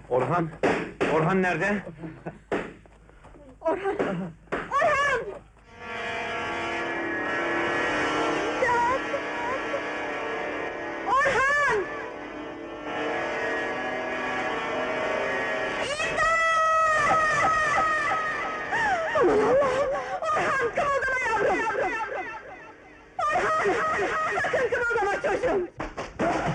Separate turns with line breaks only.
Orhan! Orhan nerede?
Orhan! Orhan! İmdat! Orhan! İmdat! Aman Allah'ım! Orhan, kımıldama yavrum! Orhan! Sakın kımıldama çocuğum!